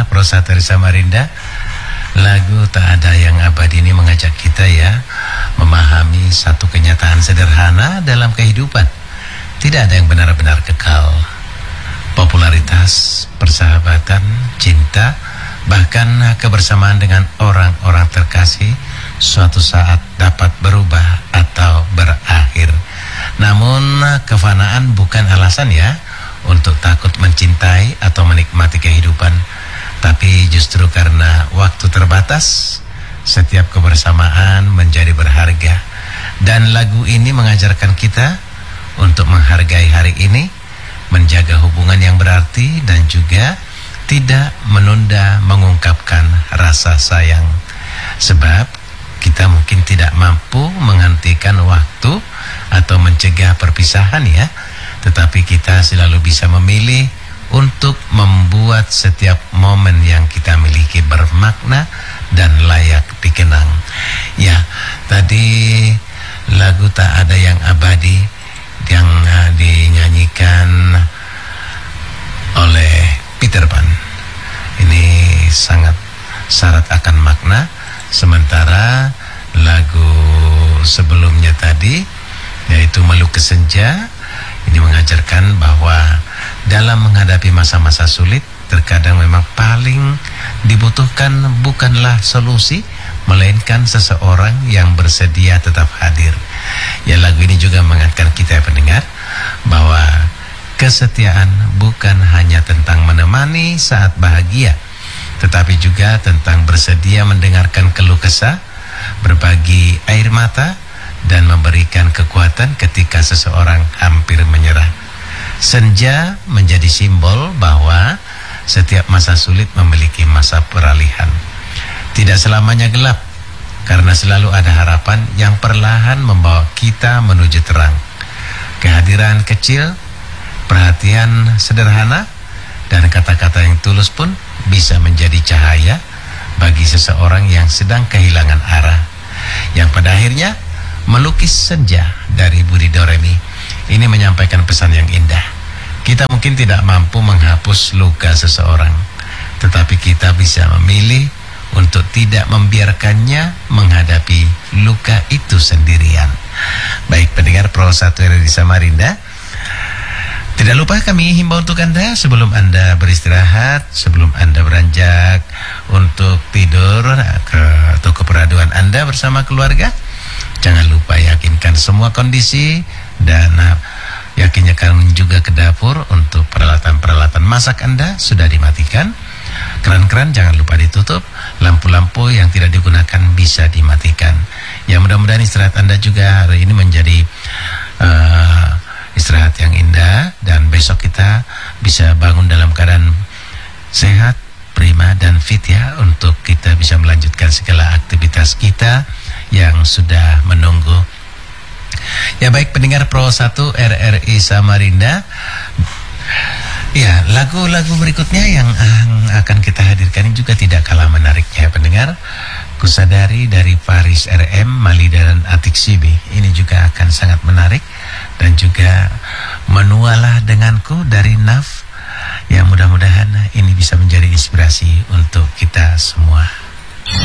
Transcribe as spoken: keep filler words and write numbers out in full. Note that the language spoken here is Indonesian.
pendengar Pro Satu dari Samarinda, lagu Tak Ada Yang Abadi ini mengajak kita ya memahami satu kenyataan sederhana dalam kehidupan. Tidak ada yang benar-benar kekal. Popularitas, persahabatan, cinta, bahkan kebersamaan dengan orang-orang terkasih suatu saat dapat berubah atau berakhir. Namun kefanaan bukan alasan ya untuk takut mencintai atau menikmati kehidupan, tapi justru karena waktu terbatas, setiap kebersamaan menjadi berharga. Dan lagu ini mengajarkan kita untuk menghargai hari ini, menjaga hubungan yang berarti, dan juga tidak menunda mengungkapkan rasa sayang. Sebab kita mungkin tidak mampu menghentikan waktu atau mencegah perpisahan ya, tetapi kita selalu bisa memilih untuk membuat setiap momen yang kita miliki bermakna dan layak dikenang. Ya, tadi lagu Tak Ada Yang Abadi yang uh, dinyanyikan oleh Peter Pan. Ini sangat syarat akan makna. Sementara lagu sebelumnya tadi, yaitu Melukis Senja, ini mengajarkan bahwa dalam menghadapi masa-masa sulit, terkadang memang paling dibutuhkan bukanlah solusi, melainkan seseorang yang bersedia tetap hadir. Ya, lagu ini juga mengingatkan kita pendengar bahwa kesetiaan bukan hanya tentang menemani saat bahagia, tetapi juga tentang bersedia mendengarkan keluh kesah, berbagi air mata, dan memberikan kekuatan ketika seseorang hampir menyerah. Senja menjadi simbol bahwa setiap masa sulit memiliki masa peralihan. Tidak selamanya gelap, karena selalu ada harapan yang perlahan membawa kita menuju terang. Kehadiran kecil, perhatian sederhana, dan kata-kata yang tulus pun bisa menjadi cahaya bagi seseorang yang sedang kehilangan arah. Yang pada akhirnya Melukis Senja dari Budi Doremi ini menyampaikan pesan yang indah. Kita mungkin tidak mampu menghapus luka seseorang, tetapi kita bisa memilih untuk tidak membiarkannya menghadapi luka itu sendirian. Baik pendengar Pro Satu R R I Samarinda, tidak lupa kami himbau untuk Anda sebelum Anda beristirahat, sebelum Anda beranjak untuk tidur ke toko peraduan Anda bersama keluarga, jangan lupa yakinkan semua kondisi dan yakinkan juga ke dapur untuk peralatan-peralatan masak Anda sudah dimatikan. Keran-keran jangan lupa ditutup, lampu-lampu yang tidak digunakan bisa dimatikan. Ya, mudah-mudahan istirahat Anda juga hari ini menjadi uh, istirahat yang indah, dan besok kita bisa bangun dalam keadaan sehat, prima, dan fit ya, untuk kita bisa melanjutkan segala aktivitas kita yang sudah menunggu. Ya, baik pendengar Pro Satu R R I Samarinda, ya, lagu-lagu berikutnya yang akan kita hadirkan ini juga tidak kalah menariknya pendengar. Kusadari dari Faris R M, Malida, dan Atik Sibi, ini juga akan sangat menarik. Dan juga Menualah Denganku dari Naf, yang mudah-mudahan ini bisa menjadi inspirasi untuk kita semua.